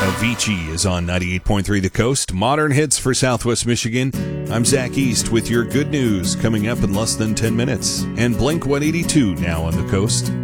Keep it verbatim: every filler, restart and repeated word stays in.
Avicii is on ninety-eight point three The Coast. Modern hits for Southwest Michigan. I'm Zach East with your good news coming up in less than ten minutes. And Blink one eighty-two now on The Coast.